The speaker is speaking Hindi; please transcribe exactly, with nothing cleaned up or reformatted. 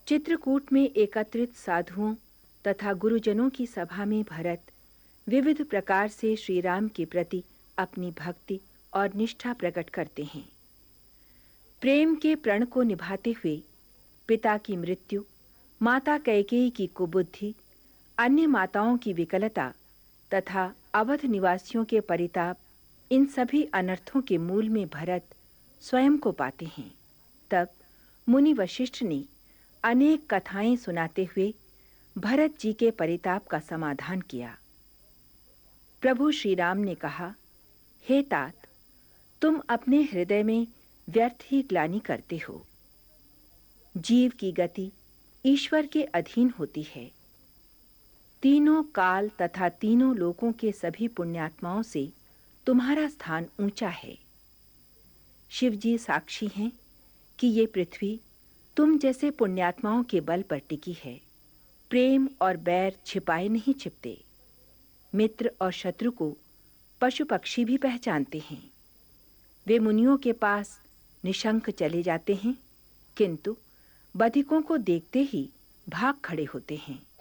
चित्रकूट में एकत्रित साधुओं तथा गुरुजनों की सभा में भरत विविध प्रकार से श्री राम के प्रति अपनी भक्ति और निष्ठा प्रकट करते हैं। प्रेम के प्रण को निभाते हुए पिता की मृत्यु, माता कैकेयी की कुबुद्धि, अन्य माताओं की विकलता तथा अवध निवासियों के परिताप, इन सभी अनर्थों के मूल में भरत स्वयं को पाते हैं। तब मुनि वशिष्ठ ने अनेक कथाएं सुनाते हुए भरत जी के परिताप का समाधान किया। प्रभु श्री राम ने कहा, हे तात, तुम अपने हृदय में व्यर्थ ही ग्लानि करते हो। जीव की गति ईश्वर के अधीन होती है। तीनों काल तथा तीनों लोकों के सभी पुण्यात्माओं से तुम्हारा स्थान ऊंचा है। शिव जी साक्षी हैं कि ये पृथ्वी तुम जैसे पुण्यात्माओं के बल पर टिकी है। प्रेम और बैर छिपाए नहीं छिपते। मित्र और शत्रु को पशु पक्षी भी पहचानते हैं। वे मुनियों के पास निशंक चले जाते हैं, किंतु बधिकों को देखते ही भाग खड़े होते हैं।